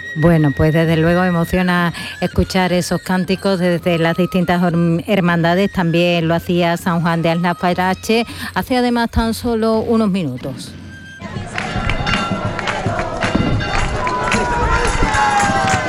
Bueno, pues desde luego emociona escuchar esos cánticos desde las distintas hermandades. También lo hacía San Juan de Alnafarache hace además tan solo unos minutos.